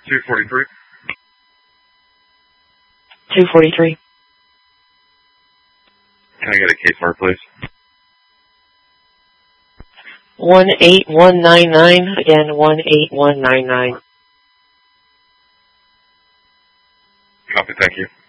243. 243. Can I get a case mark, please? 18199. Again, 18199. Copy, thank you.